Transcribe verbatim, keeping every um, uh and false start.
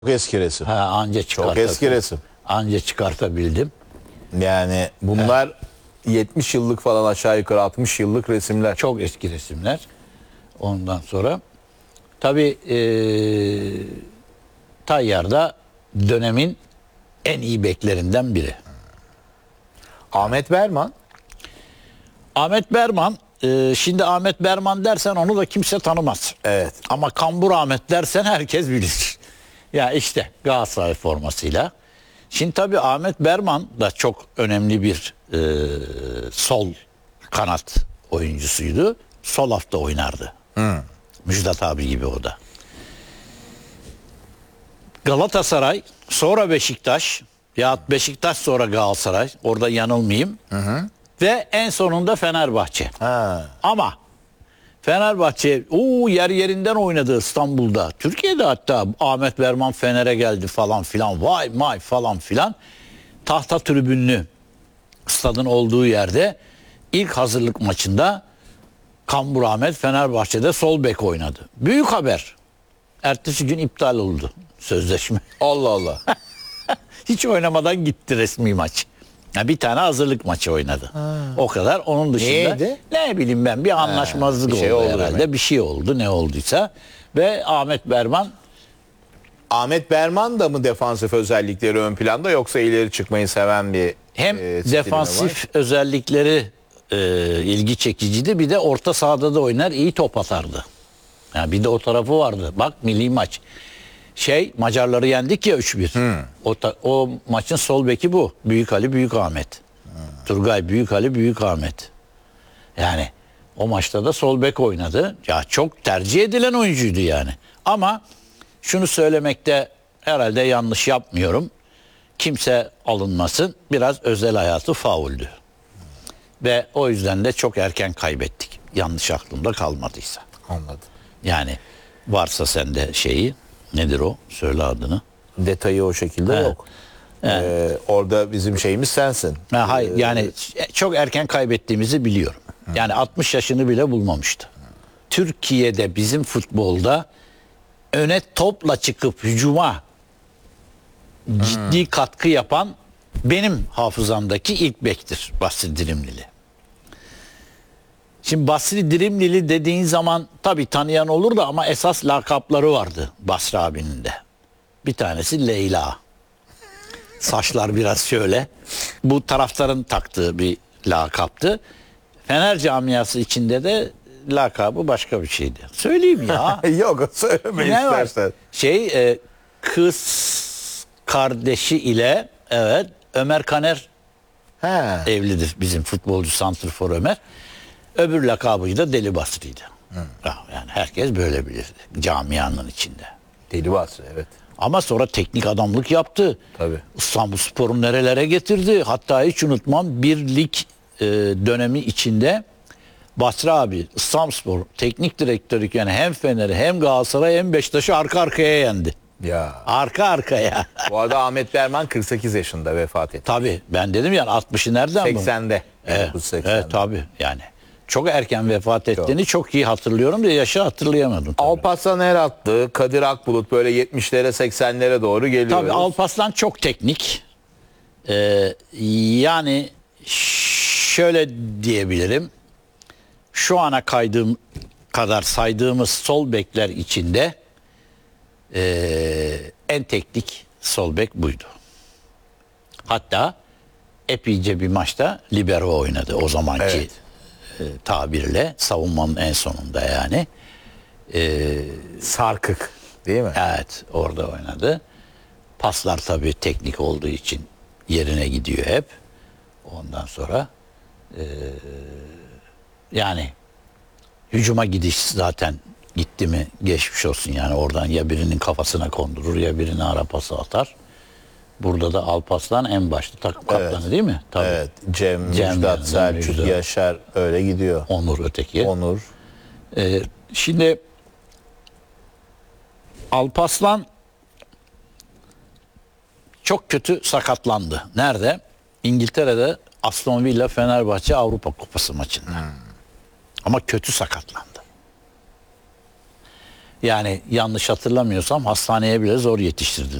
Çok eski resim. Ha, anca Çok eski resim. Anca çıkartabildim. Yani bunlar evet. yetmiş yıllık falan aşağı yukarı altmış yıllık resimler. Çok eski resimler. Ondan sonra tabii ee, Tayyar da dönemin en iyi beklerinden biri. Ahmet Berman. Ahmet Berman, e, şimdi Ahmet Berman dersen onu da kimse tanımaz. Evet. Ama Kambur Ahmet dersen herkes bilir. Ya işte Galatasaray formasıyla. Şimdi tabii Ahmet Berman da çok önemli bir e, sol kanat oyuncusuydu. Sol hafta oynardı. Hmm. Müjdat abi gibi o da. Galatasaray, sonra Beşiktaş, ya Beşiktaş sonra Galatasaray, orada yanılmayayım. Hı hı. Ve en sonunda Fenerbahçe. Ha. Ama Fenerbahçe o yer yerinden oynadı İstanbul'da. Türkiye'de hatta Ahmet Berman Fener'e geldi falan filan. Vay may falan filan. Tahta tribünlü stadın olduğu yerde ilk hazırlık maçında Kambur Ahmet Fenerbahçe'de sol bek oynadı. Büyük haber. Ertesi gün iptal oldu sözleşme. Allah Allah. Hiç oynamadan gitti resmi maç. Ya bir tane hazırlık maçı oynadı. Ha. O kadar. Onun dışında neydi? Ne bileyim ben bir anlaşmazlık ha, bir şey oldu, oldu herhalde. Demek. Bir şey oldu ne olduysa. Ve Ahmet Berman Ahmet Berman da mı defansif özellikleri ön planda yoksa ileri çıkmayı seven bir hem e, defansif özellikleri e, ilgi çekiciydi, bir de orta sahada da oynar, iyi top atardı. Yani bir de o tarafı vardı. Bak milli maç. Şey Macarları yendik ya üç bir. Hmm. O, o maçın sol beki bu. Büyük Ali Büyük Ahmet. Hmm. Turgay Büyük Ali Büyük Ahmet. Yani o maçta da sol bek oynadı. Ya çok tercih edilen oyuncuydu yani. Ama şunu söylemekte herhalde yanlış yapmıyorum. Kimse alınmasın. Biraz özel hayatı fauldü. Hmm. Ve o yüzden de çok erken kaybettik. Yanlış aklımda kalmadıysa. Anladım. Yani varsa sende şeyi, nedir o? Söyle adını. Detayı o şekilde He. yok. Yani. Ee, orada bizim şeyimiz sensin. Ha, hayır, yani çok erken kaybettiğimizi biliyorum. Hı. Yani altmış yaşını bile bulmamıştı. Hı. Türkiye'de bizim futbolda öne topla çıkıp hücuma Hı. ciddi katkı yapan benim hafızamdaki ilk bektir Basri Dirimlili. Şimdi Basri Dirimlili dediğin zaman tabii tanıyan olur da ama esas lakapları vardı Basri abinin de. Bir tanesi Leyla. Saçlar biraz şöyle. Bu taraftarın taktığı bir lakaptı. Fener camiası içinde de lakabı başka bir şeydi. Söyleyeyim ya. Yok söyleme istersen. Var? Şey e, kız kardeşi ile evet Ömer Kaner He. evlidir. Bizim futbolcu santrfor Ömer. Öbür lakabı da Deli Basri'ydi. Hı. Yani herkes böyle bilirdi camianın içinde. Deli Basri evet. Ama sonra teknik adamlık yaptı. Tabii. İstanbulspor'u nerelere getirdi. Hatta hiç unutmam bir lig e, dönemi içinde Basri abi İstanbulspor teknik direktörü yani hem Fener'i hem Galatasaray hem Beşiktaş'ı arka arkaya yendi. Ya. Arka arkaya. Bu arada Ahmet Berman kırk sekiz yaşında vefat etti. Tabii ben dedim yani altmışı nereden bu? seksende. Evet, evet tabii yani. Çok erken vefat ettiğini çok, çok iyi hatırlıyorum da yaşı hatırlayamadım. Tabii. Alparslan Eratlı, Kadir Akbulut böyle yetmişlere seksenlere doğru geliyoruz. Tabii Alparslan çok teknik. Ee, yani şöyle diyebilirim. Şu ana kaydığım kadar saydığımız sol bekler içinde ee, en teknik sol bek buydu. Hatta epeyce bir maçta libero oynadı o zamanki. Evet. Tabirle savunmanın en sonunda yani. Ee, Sarkık değil mi? Evet orada oynadı. Paslar tabii teknik olduğu için yerine gidiyor hep. Ondan sonra e, yani hücuma gidiş zaten gitti mi geçmiş olsun yani oradan ya birinin kafasına kondurur ya birini ara pası atar. Burada da Alparslan en başta takım kaptanı evet. değil mi? Tabii. Evet. Cem, Cem Müjdat, Selçuk, Müjdat. Yaşar öyle gidiyor. Onur öteki. Onur. Ee, şimdi Alparslan çok kötü sakatlandı. Nerede? İngiltere'de Aston Villa Fenerbahçe Avrupa Kupası maçında. Hmm. Ama kötü sakatlandı. Yani yanlış hatırlamıyorsam hastaneye bile zor yetiştirdi.